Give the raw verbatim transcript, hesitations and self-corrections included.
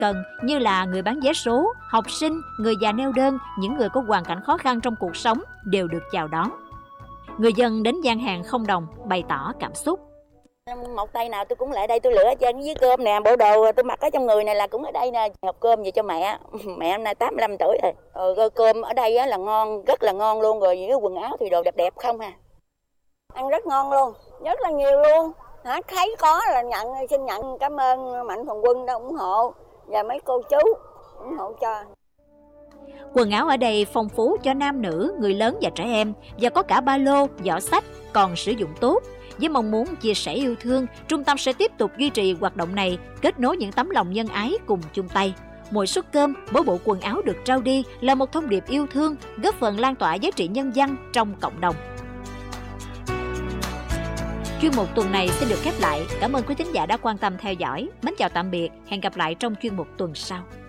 cần như là người bán vé số, học sinh, người già neo đơn, những người có hoàn cảnh khó khăn trong cuộc sống đều được chào đón. Người dân đến gian hàng không đồng bày tỏ cảm xúc. Một tay nào tôi cũng lại đây tôi lựa trên với cơm nè, bộ đồ tôi mặc ở trong người này là cũng ở đây nè, hộp cơm về cho mẹ. Mẹ hôm nay tám mươi lăm tuổi rồi. Rồi cơm ở đây là ngon, rất là ngon luôn, rồi những cái quần áo thì đồ đẹp đẹp không à. Ăn rất ngon luôn, rất là nhiều luôn. Hả, thấy có là nhận, xin nhận, cảm ơn Mạnh Thường Quân đã ủng hộ và mấy cô chú ủng hộ cho. Quần áo ở đây phong phú cho nam nữ, người lớn và trẻ em, và có cả ba lô, giỏ xách còn sử dụng tốt. Với mong muốn chia sẻ yêu thương, trung tâm sẽ tiếp tục duy trì hoạt động này, kết nối những tấm lòng nhân ái cùng chung tay. Mỗi suất cơm, mỗi bộ quần áo được trao đi là một thông điệp yêu thương, góp phần lan tỏa giá trị nhân văn trong cộng đồng. Chuyên mục tuần này xin được khép lại. Cảm ơn quý thính giả đã quan tâm theo dõi. Mến chào tạm biệt, hẹn gặp lại trong chuyên mục tuần sau.